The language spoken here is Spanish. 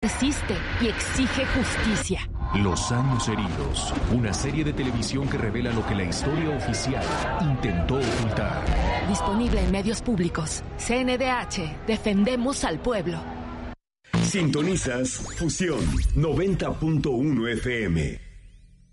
Resiste y exige justicia. Los años heridos, una serie de televisión que revela lo que la historia oficial intentó ocultar. Disponible en medios públicos. CNDH, defendemos al pueblo. Sintonizas Fusión 90.1 FM.